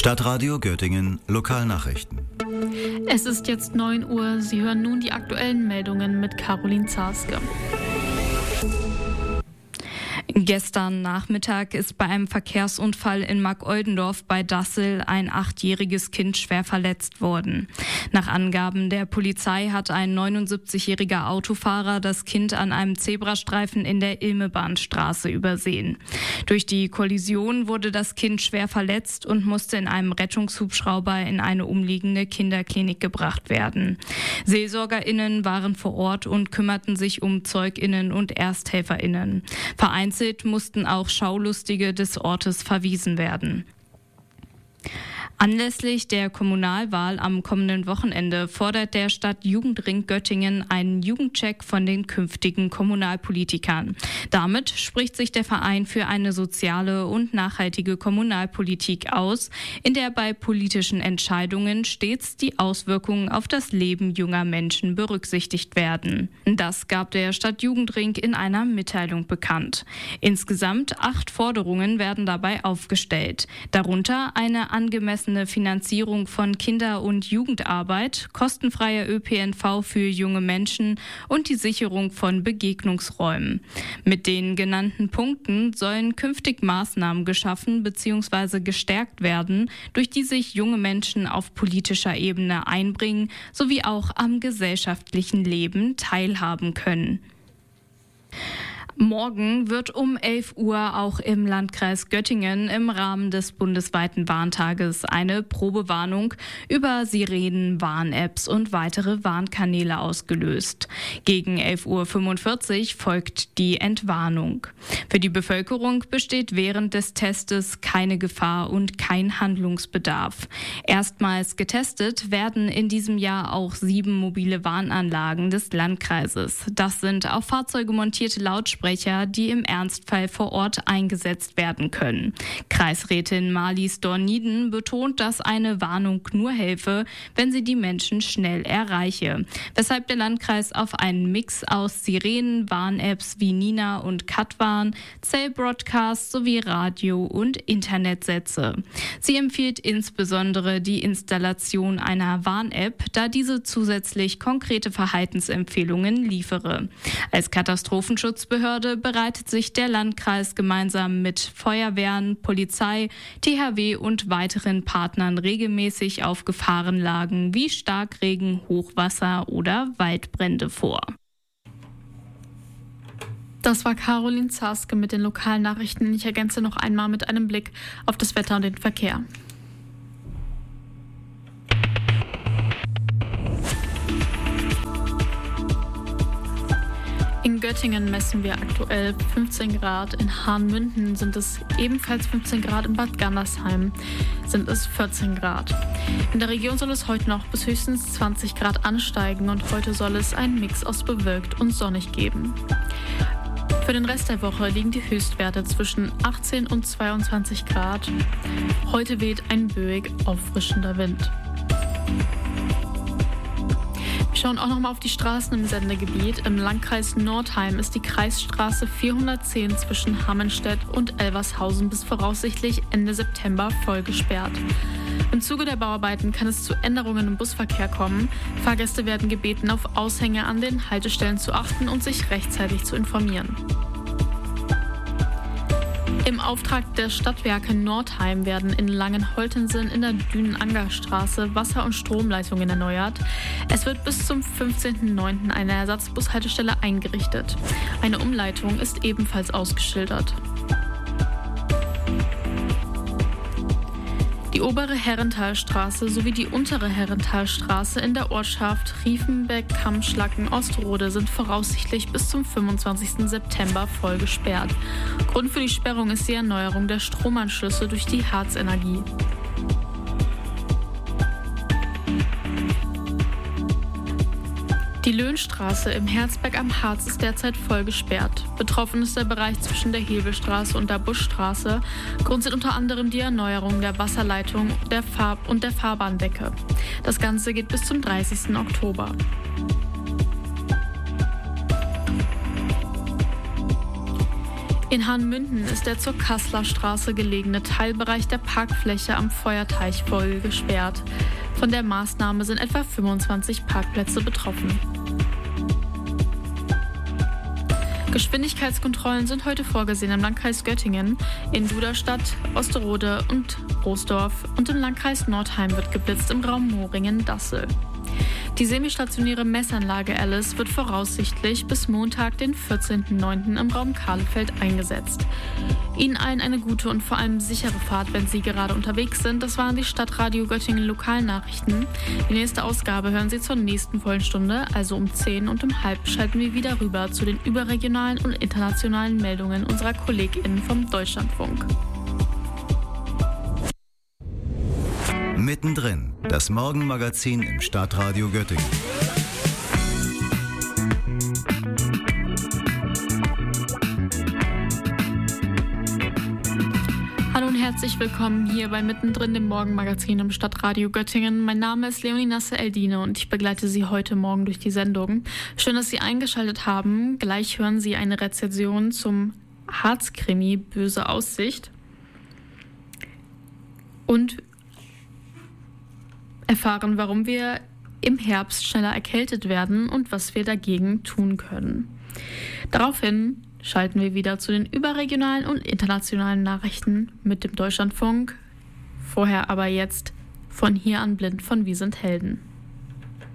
Stadtradio Göttingen Lokalnachrichten. Es ist jetzt 9 Uhr. Sie hören nun die aktuellen Meldungen mit Caroline Zarske. Gestern Nachmittag ist bei einem Verkehrsunfall in Markoldendorf bei Dassel ein 8-jähriges Kind schwer verletzt worden. Nach Angaben der Polizei hat ein 79-jähriger Autofahrer das Kind an einem Zebrastreifen in der Ilmebahnstraße übersehen. Durch die Kollision wurde das Kind schwer verletzt und musste in einem Rettungshubschrauber in eine umliegende Kinderklinik gebracht werden. SeelsorgerInnen waren vor Ort und kümmerten sich um ZeugInnen und ErsthelferInnen. Vereinzelt mussten auch Schaulustige des Ortes verwiesen werden. Anlässlich der Kommunalwahl am kommenden Wochenende fordert der Stadtjugendring Göttingen einen Jugendcheck von den künftigen Kommunalpolitikern. Damit spricht sich der Verein für eine soziale und nachhaltige Kommunalpolitik aus, in der bei politischen Entscheidungen stets die Auswirkungen auf das Leben junger Menschen berücksichtigt werden. Das gab der Stadtjugendring in einer Mitteilung bekannt. Insgesamt 8 Forderungen werden dabei aufgestellt, darunter eine angemessene Finanzierung von Kinder- und Jugendarbeit, kostenfreier ÖPNV für junge Menschen und die Sicherung von Begegnungsräumen. Mit den genannten Punkten sollen künftig Maßnahmen geschaffen bzw. gestärkt werden, durch die sich junge Menschen auf politischer Ebene einbringen sowie auch am gesellschaftlichen Leben teilhaben können. Morgen wird um 11 Uhr auch im Landkreis Göttingen im Rahmen des bundesweiten Warntages eine Probewarnung über Sirenen, Warn-Apps und weitere Warnkanäle ausgelöst. Gegen 11:45 Uhr folgt die Entwarnung. Für die Bevölkerung besteht während des Testes keine Gefahr und kein Handlungsbedarf. Erstmals getestet werden in diesem Jahr auch 7 mobile Warnanlagen des Landkreises. Das sind auf Fahrzeuge montierte Lautsprecher, die im Ernstfall vor Ort eingesetzt werden können. Kreisrätin Marlies Dorniden betont, dass eine Warnung nur helfe, wenn sie die Menschen schnell erreiche. Weshalb der Landkreis auf einen Mix aus Sirenen, Warn-Apps wie Nina und Katwarn, Cell-Broadcast sowie Radio- und Internet setze. Sie empfiehlt insbesondere die Installation einer Warn-App, da diese zusätzlich konkrete Verhaltensempfehlungen liefere. Als Katastrophenschutzbehörde bereitet sich der Landkreis gemeinsam mit Feuerwehren, Polizei, THW und weiteren Partnern regelmäßig auf Gefahrenlagen wie Starkregen, Hochwasser oder Waldbrände vor. Das war Caroline Zarske mit den lokalen Nachrichten. Ich ergänze noch einmal mit einem Blick auf das Wetter und den Verkehr. In Göttingen messen wir aktuell 15 Grad, in Hahnmünden sind es ebenfalls 15 Grad, in Bad Gandersheim sind es 14 Grad. In der Region soll es heute noch bis höchstens 20 Grad ansteigen und heute soll es einen Mix aus bewölkt und sonnig geben. Für den Rest der Woche liegen die Höchstwerte zwischen 18 und 22 Grad. Heute weht ein böig auffrischender Wind. Wir schauen auch nochmal auf die Straßen im Sendegebiet. Im Landkreis Nordheim ist die Kreisstraße 410 zwischen Hammenstedt und Elvershausen bis voraussichtlich Ende September voll gesperrt. Im Zuge der Bauarbeiten kann es zu Änderungen im Busverkehr kommen. Fahrgäste werden gebeten, auf Aushänge an den Haltestellen zu achten und sich rechtzeitig zu informieren. Im Auftrag der Stadtwerke Nordheim werden in Langenholtensen in der Dünenangerstraße Wasser- und Stromleitungen erneuert. Es wird bis zum 15.09. eine Ersatzbushaltestelle eingerichtet. Eine Umleitung ist ebenfalls ausgeschildert. Die obere Herrentalstraße sowie die untere Herrentalstraße in der Ortschaft Riefenbeck-Kammschlacken-Ostrode sind voraussichtlich bis zum 25. September voll gesperrt. Grund für die Sperrung ist die Erneuerung der Stromanschlüsse durch die Harzenergie. Die Löhnstraße im Herzberg am Harz ist derzeit voll gesperrt. Betroffen ist der Bereich zwischen der Hebelstraße und der Buschstraße. Grund sind unter anderem die Erneuerung der Wasserleitung und der Fahrbahndecke. Das Ganze geht bis zum 30. Oktober. In Hahnmünden ist der zur Kasseler Straße gelegene Teilbereich der Parkfläche am Feuerteich gesperrt. Von der Maßnahme sind etwa 25 Parkplätze betroffen. Geschwindigkeitskontrollen sind heute vorgesehen im Landkreis Göttingen, in Duderstadt, Osterode und Roosdorf, und im Landkreis Nordheim wird geblitzt im Raum Moringen-Dassel. Die semistationäre Messanlage Alice wird voraussichtlich bis Montag, den 14.09. im Raum Kahlefeld eingesetzt. Ihnen allen eine gute und vor allem sichere Fahrt, wenn Sie gerade unterwegs sind. Das waren die Stadtradio Göttingen Lokalnachrichten. Die nächste Ausgabe hören Sie zur nächsten vollen Stunde, also um 10 und um halb schalten wir wieder rüber zu den überregionalen und internationalen Meldungen unserer KollegInnen vom Deutschlandfunk. Mittendrin, das Morgenmagazin im Stadtradio Göttingen. Hallo und herzlich willkommen hier bei Mittendrin, dem Morgenmagazin im Stadtradio Göttingen. Mein Name ist Leonie Nasse-Eldine und ich begleite Sie heute Morgen durch die Sendung. Schön, dass Sie eingeschaltet haben. Gleich hören Sie eine Rezension zum Harzkrimi Böse Aussicht und erfahren, warum wir im Herbst schneller erkältet werden und was wir dagegen tun können. Daraufhin schalten wir wieder zu den überregionalen und internationalen Nachrichten mit dem Deutschlandfunk. Vorher aber jetzt von hier an blind von Wir sind Helden.